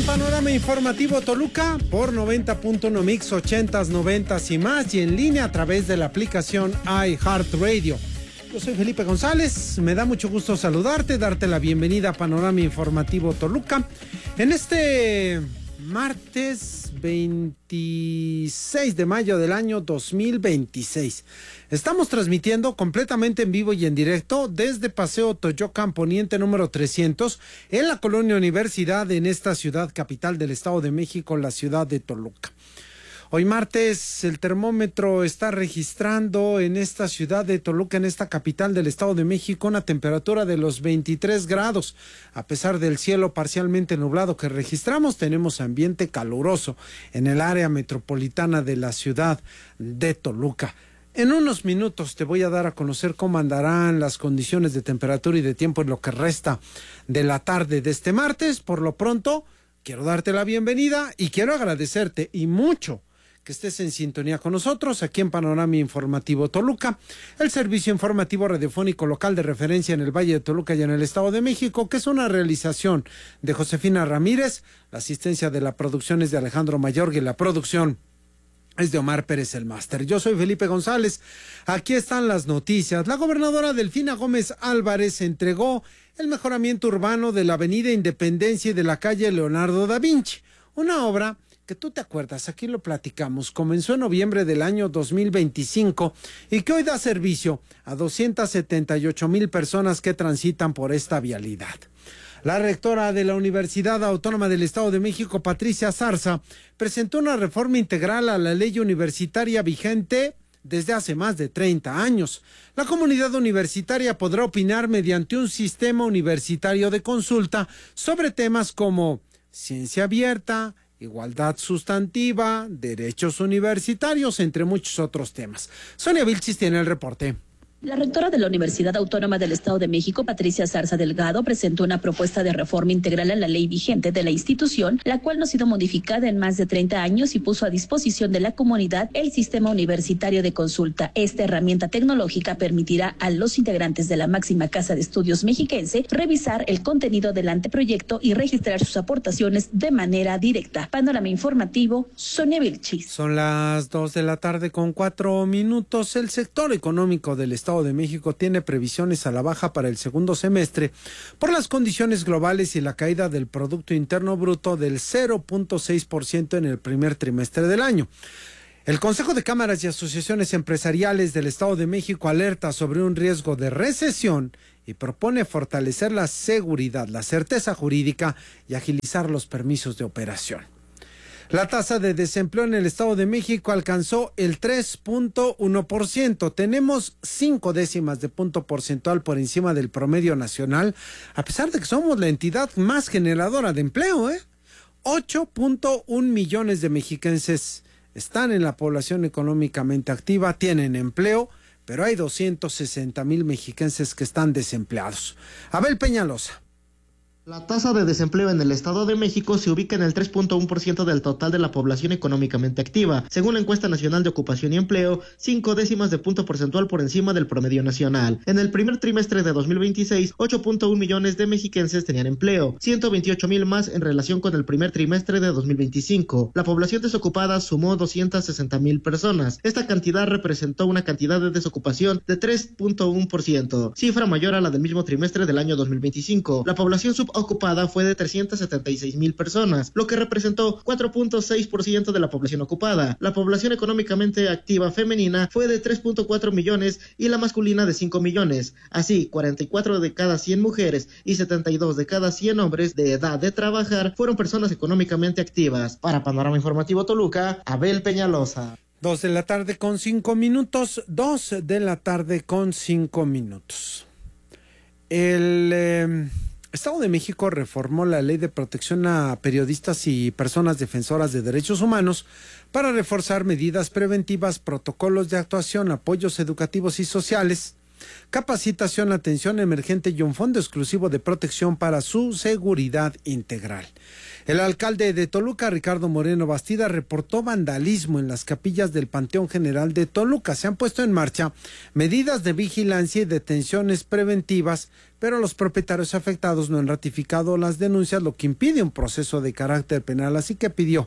Panorama Informativo Toluca por 90.1 Mix 80s, 90s y más, y en línea a través de la aplicación iHeartRadio. Yo soy Felipe González, me da mucho gusto saludarte, darte la bienvenida a Panorama Informativo Toluca en este martes 26 de mayo del año 2026. Estamos transmitiendo completamente en vivo y en directo desde Paseo Toyocan Poniente número 300 en la Colonia Universidad, en esta ciudad capital del Estado de México, la ciudad de Toluca. Hoy martes el termómetro está registrando en esta ciudad de Toluca, en esta capital del Estado de México, una temperatura de los 23 grados. A pesar del cielo parcialmente nublado que registramos, tenemos ambiente caluroso en el área metropolitana de la ciudad de Toluca. En unos minutos te voy a dar a conocer cómo andarán las condiciones de temperatura y de tiempo en lo que resta de la tarde de este martes. Por lo pronto, quiero darte la bienvenida y quiero agradecerte y mucho que estés en sintonía con nosotros aquí en Panorama Informativo Toluca, el servicio informativo radiofónico local de referencia en el Valle de Toluca y en el Estado de México, que es una realización de Josefina Ramírez. La asistencia de la producción es de Alejandro Mayorga y la producción es de Omar Pérez, el máster. Yo soy Felipe González. Aquí están las noticias. La gobernadora Delfina Gómez Álvarez entregó el mejoramiento urbano de la avenida Independencia y de la calle Leonardo da Vinci, una obra que tú te acuerdas, aquí lo platicamos, comenzó en noviembre del año 2025 y que hoy da servicio a 278,000 personas que transitan por esta vialidad. La rectora de la Universidad Autónoma del Estado de México, Patricia Zarza, presentó una reforma integral a la ley universitaria vigente desde hace más de 30 años. La comunidad universitaria podrá opinar mediante un sistema universitario de consulta sobre temas como ciencia abierta, igualdad sustantiva, derechos universitarios, entre muchos otros temas. Sonia Vilchis tiene el reporte. La rectora de la Universidad Autónoma del Estado de México, Patricia Zarza Delgado, presentó una propuesta de reforma integral a la ley vigente de la institución, la cual no ha sido modificada en más de 30 años y puso a disposición de la comunidad el sistema universitario de consulta. Esta herramienta tecnológica permitirá a los integrantes de la máxima casa de estudios mexiquense revisar el contenido del anteproyecto y registrar sus aportaciones de manera directa. Panorama Informativo, Sonia Vilchis. Son las 2 de la tarde con 4 minutos. El sector económico del Estado de México tiene previsiones a la baja para el segundo semestre por las condiciones globales y la caída del Producto Interno Bruto del 0.6% en el primer trimestre del año. El Consejo de Cámaras y Asociaciones Empresariales del Estado de México alerta sobre un riesgo de recesión y propone fortalecer la seguridad, la certeza jurídica y agilizar los permisos de operación. La tasa de desempleo en el Estado de México alcanzó el 3.1%. Tenemos 5 décimas de punto porcentual por encima del promedio nacional, a pesar de que somos la entidad más generadora de empleo, 8.1 millones de mexiquenses están en la población económicamente activa, tienen empleo, pero hay 260,000 mexiquenses que están desempleados. Abel Peñalosa. La tasa de desempleo en el Estado de México se ubica en el 3.1% del total de la población económicamente activa, según la encuesta nacional de ocupación y empleo, 5 décimas de punto porcentual por encima del promedio nacional. En el primer trimestre de 2026, 8.1 millones de mexiquenses tenían empleo, 128,000 más en relación con el primer trimestre de 2025. La población desocupada sumó 260,000 personas. Esta cantidad representó una cantidad de desocupación de 3.1%, cifra mayor a la del mismo trimestre del año 2025. La población ocupada fue de 376,000 personas, lo que representó 4.6% de la población ocupada. La población económicamente activa femenina fue de 3.4 millones y la masculina de 5 millones. Así, 44 de cada 100 mujeres y 72 de cada 100 hombres de edad de trabajar fueron personas económicamente activas. Para Panorama Informativo Toluca, Abel Peñalosa. 2 de la tarde con 5 minutos. 2 de la tarde con 5 minutos. El Estado de México reformó la Ley de Protección a Periodistas y Personas Defensoras de Derechos Humanos para reforzar medidas preventivas, protocolos de actuación, apoyos educativos y sociales capacitación, atención emergente y un fondo exclusivo de protección para su seguridad integral. El alcalde de Toluca, Ricardo Moreno Bastida, reportó vandalismo en las capillas del Panteón General de Toluca. Se han puesto en marcha medidas de vigilancia y detenciones preventivas, pero los propietarios afectados no han ratificado las denuncias, lo que impide un proceso de carácter penal, así que pidió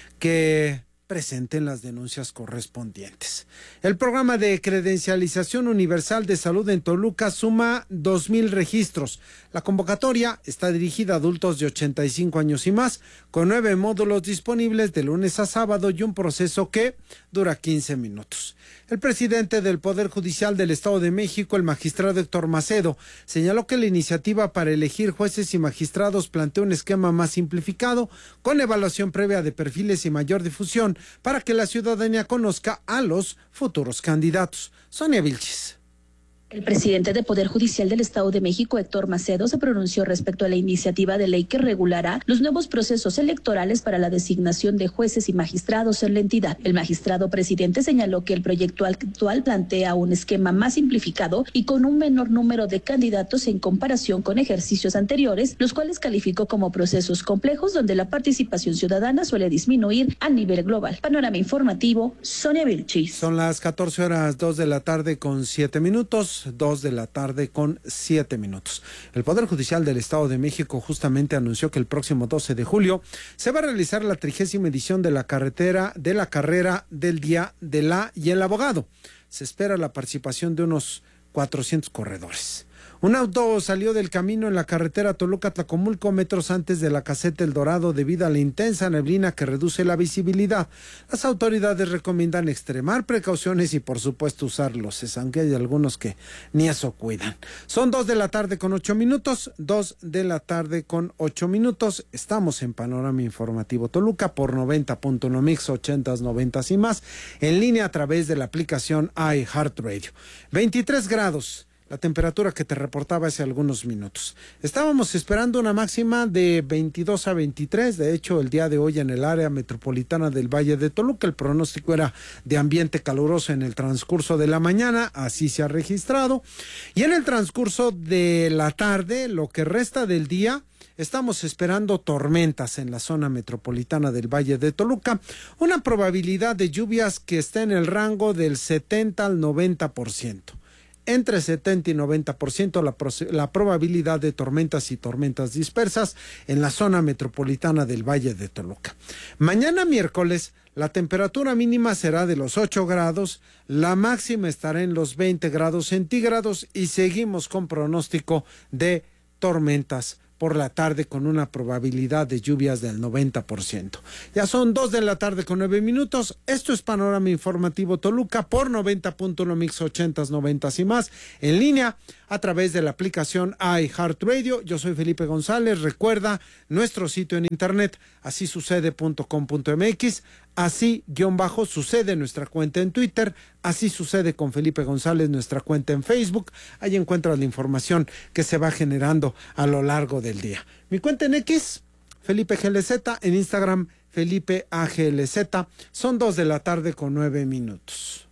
que presenten las denuncias correspondientes. El programa de credencialización universal de salud en Toluca suma 2,000 registros. La convocatoria está dirigida a adultos de 85 años y más, con 9 módulos disponibles de lunes a sábado y un proceso que dura 15 minutos. El presidente del Poder Judicial del Estado de México, el magistrado Héctor Macedo, señaló que la iniciativa para elegir jueces y magistrados plantea un esquema más simplificado, con evaluación previa de perfiles y mayor difusión, para que la ciudadanía conozca a los futuros candidatos. Sonia Vilchis. El presidente del Poder Judicial del Estado de México, Héctor Macedo, se pronunció respecto a la iniciativa de ley que regulará los nuevos procesos electorales para la designación de jueces y magistrados en la entidad. El magistrado presidente señaló que el proyecto actual plantea un esquema más simplificado y con un menor número de candidatos en comparación con ejercicios anteriores, los cuales calificó como procesos complejos donde la participación ciudadana suele disminuir a nivel global. Panorama informativo, Sonia Vilchis. Son las 14 horas 2 de la tarde con 7 minutos. 2 de la tarde con 7 minutos. El Poder Judicial del Estado de México justamente anunció que el próximo 12 de julio se va a realizar la 30ª edición de la carrera del Día de la y el Abogado. Se espera la participación de unos 400 corredores. Un auto salió del camino en la carretera Toluca-Tlacomulco metros antes de la caseta El Dorado debido a la intensa neblina que reduce la visibilidad. Las autoridades recomiendan extremar precauciones y por supuesto usar luces, aunque hay algunos que ni eso cuidan. Son 2 de la tarde con 8 minutos, 2 de la tarde con 8 minutos. Estamos en Panorama Informativo Toluca por 90.1 Mix, 80s, 90s y más, en línea a través de la aplicación iHeartRadio. 23 grados. La temperatura que te reportaba hace algunos minutos. Estábamos esperando una máxima de 22 a 23. De hecho, el día de hoy en el área metropolitana del Valle de Toluca, el pronóstico era de ambiente caluroso en el transcurso de la mañana. Así se ha registrado. Y en el transcurso de la tarde, lo que resta del día, estamos esperando tormentas en la zona metropolitana del Valle de Toluca. Una probabilidad de lluvias que está en el rango del 70 al 90%. Entre 70 y 90% la probabilidad de tormentas y tormentas dispersas en la zona metropolitana del Valle de Toluca. Mañana miércoles la temperatura mínima será de los 8 grados, la máxima estará en los 20 grados centígrados y seguimos con pronóstico de tormentas por la tarde con una probabilidad de lluvias del 90%. Ya son 2 de la tarde con 9 minutos. Esto es Panorama Informativo Toluca por 90.1 Mix 80s, 90s y más, en línea a través de la aplicación iHeartRadio. Yo soy Felipe González. Recuerda nuestro sitio en internet, asisucede.com.mx, así-sucede nuestra cuenta en Twitter, así sucede con Felipe González nuestra cuenta en Facebook. Ahí encuentras la información que se va generando a lo largo del día. Mi cuenta en X, Felipe GLZ, en Instagram, Felipe AGLZ. Son 2 de la tarde con 9 minutos.